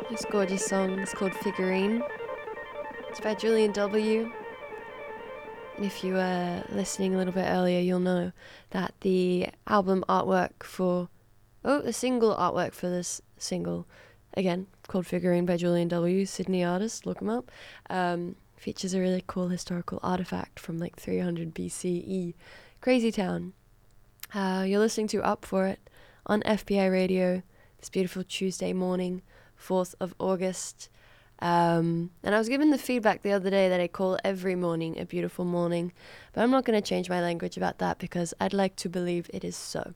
This gorgeous song is called Figurine. It's by Julian W. And if you were listening a little bit earlier, you'll know that the album artwork the single artwork for this single, again, called Figurine by Julian W., Sydney artist, look him up, features a really cool historical artifact from like 300 BCE. Crazy town. You're listening to Up For It on FBI Radio this beautiful Tuesday morning, 4th of August. And I was given the feedback the other day that I call every morning a beautiful morning, but I'm not going to change my language about that because I'd like to believe it is so.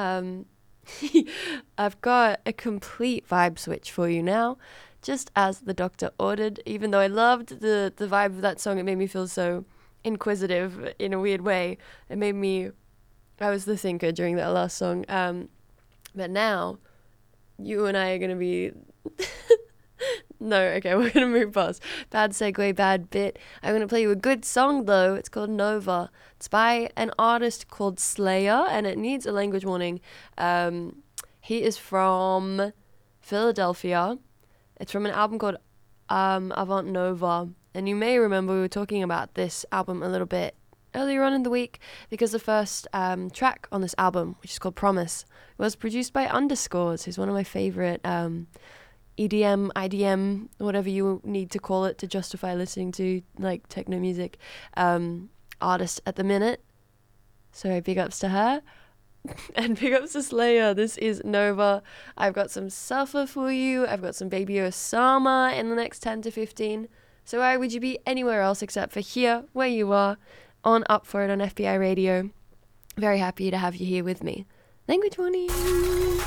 I've got a complete vibe switch for you now, just as the doctor ordered. Even though I loved the vibe of that song, it made me feel so inquisitive in a weird way. I was the thinker during that last song. But now, you and I are going to be... No, okay, we're going to move past. Bad segue, bad bit. I'm going to play you a good song, though. It's called Nova. It's by an artist called Slayer, and it needs a language warning. He is from Philadelphia. It's from an album called Avant Nova. And you may remember we were talking about this album a little bit earlier on in the week because the first track on this album, which is called Promise, was produced by Underscores, who's one of my favorite... EDM, IDM, whatever you need to call it to justify listening to like techno music artist at the minute. So big ups to her and big ups to Slayer. This is Nova. I've got some Suffer for you. I've got some Baby Osama in the next 10 to 15. So why would you be anywhere else except for here where you are on Up For It on FBI Radio. Very happy to have you here with me. Language warning.